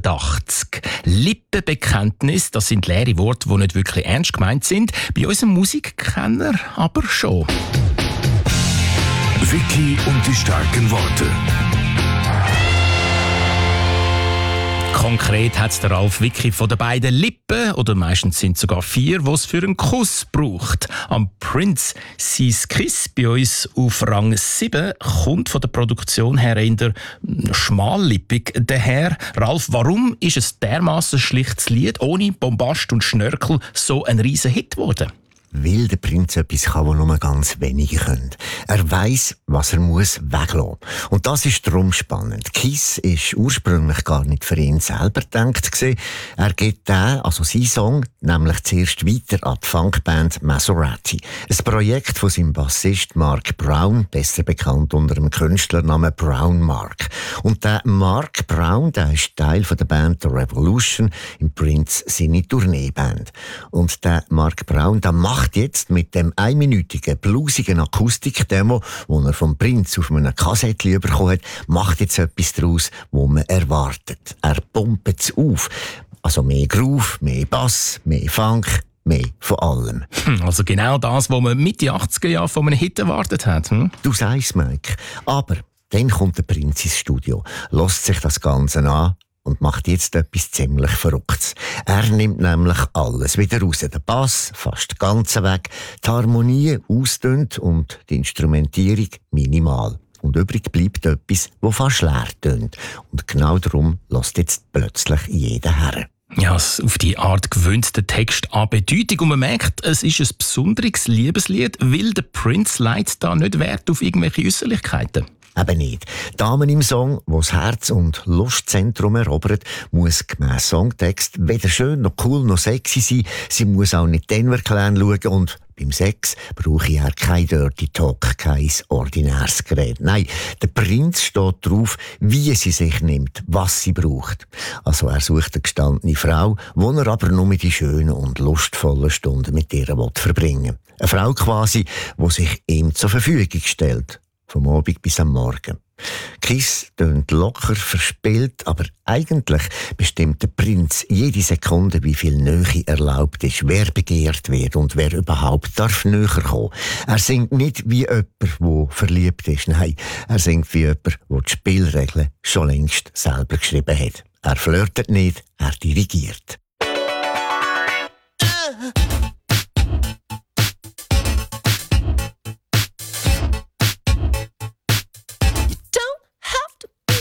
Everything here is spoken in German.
1980. Lippenbekenntnis, das sind leere Worte, die nicht wirklich ernst gemeint sind. Bei unserem Musikkenner aber schon. Vicky und die starken Worte. Konkret hat es der Ralf Vicky von den beiden Lippen, oder meistens sind es sogar 4, die es für einen Kuss braucht. Am Prince sein Kiss bei uns auf Rang 7 kommt von der Produktion her in der schmallippig daher. Ralf, warum ist es dermaßen schlichtes Lied, ohne Bombast und Schnörkel, so ein riesen Hit geworden? Weil der Prinz etwas kann, was nur ganz wenige können. Er weiss, was er muss weglassen. Und das ist darum spannend. Kiss ist ursprünglich gar nicht für ihn selber gedacht gewesen. Er gibt seinen Song, nämlich zuerst weiter an die Funkband Maserati. Ein Projekt von seinem Bassist Mark Brown, besser bekannt unter dem Künstlernamen Brown Mark. Und der Mark Brown, der ist Teil von der Band The Revolution, im Prince seine Tourneeband. Und der Mark Brown, der macht jetzt mit dem einminütigen, bluesigen Akustik-Demo, das er vom Prinz auf einem Kassettchen bekommen hat, macht jetzt etwas daraus, was man erwartet. Er pumpt es auf. Also mehr Groove, mehr Bass, mehr Funk, mehr von allem. Also genau das, was man Mitte 80er Jahre von einem Hit erwartet hat. Du sagst, Mike. Aber dann kommt der Prinz ins Studio, lässt sich das Ganze an und macht jetzt etwas ziemlich Verrücktes. Er nimmt nämlich alles wieder raus. Den Bass fast ganz weg, die Harmonie ausdünnt und die Instrumentierung minimal. Und übrig bleibt etwas, das fast leer tönt. Und genau darum lässt jetzt plötzlich jeder her. Ja, auf die Art gewöhnt der Text an Bedeutung und man merkt, es ist ein besonderes Liebeslied, weil der Prince legt da nicht Wert auf irgendwelche Äußerlichkeiten. Eben nicht. Die Dame im Song, die das Herz- und Lustzentrum erobert, muss gemäss Songtext weder schön noch cool noch sexy sein. Sie muss auch nicht Denver Clan schauen und beim Sex brauche ich kein Dirty Talk, kein ordinäres Gerät. Nein, der Prinz steht drauf, wie sie sich nimmt, was sie braucht. Also er sucht eine gestandene Frau, wo er aber nur die schönen und lustvollen Stunden mit ihr verbringen will. Eine Frau quasi, die sich ihm zur Verfügung stellt. Vom Abend bis am Morgen. Kiss tönt locker, verspielt, aber eigentlich bestimmt der Prinz jede Sekunde, wie viel Nähe erlaubt ist, wer begehrt wird und wer überhaupt darf näher kommen. Er singt nicht wie jemand, der verliebt ist. Nein, er singt wie jemand, der die Spielregeln schon längst selber geschrieben hat. Er flirtet nicht, er dirigiert.